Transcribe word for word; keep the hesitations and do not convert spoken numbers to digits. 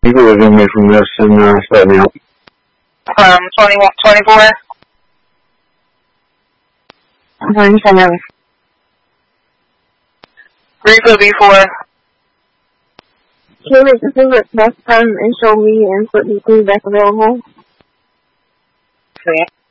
You can remove me from this and uh, start me up. Um, twenty-one, twenty-four. twenty-seven. Rico B four. Can you make the favorite test time and show me and put me through back available? See.